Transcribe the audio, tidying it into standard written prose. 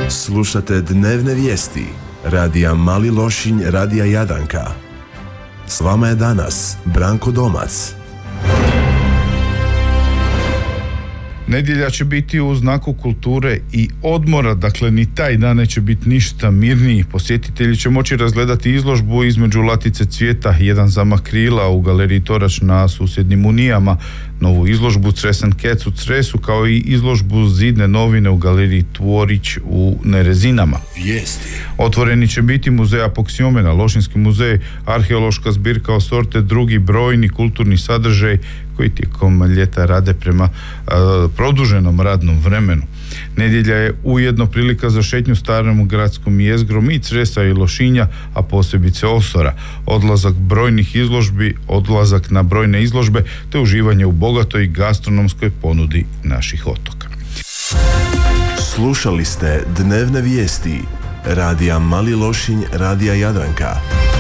Slušate dnevne vijesti radija Mali Lošinj, radija Jadranka. S vama je danas Branko Domac. Nedjelja će biti u znaku kulture i odmora, dakle ni taj dan neće biti ništa mirniji. Posjetitelji će moći razgledati izložbu Između latice cvijeta, jedan zamah krila u galeriji Torač na susjednim Unijama, novu izložbu Cresen Kec u Cresu, kao i izložbu Zidne novine u galeriji Tvorić u Nerezinama. Vijesti. Otvoreni će biti muzej Apoksiomena, Lošinjski muzej, arheološka zbirka Osorte, drugi brojni kulturni sadržaj koji tijekom ljeta rade prema produženom radnom vremenu. Nedjelja je ujedno prilika za šetnju starom gradskom jezgrom i Cresa i Lošinja, a posebice Osora. Odlazak na brojne izložbe te uživanje u bogatoj gastronomskoj ponudi naših otoka. Slušali ste dnevne vijesti radija Mali Lošinj, radija Jadranka.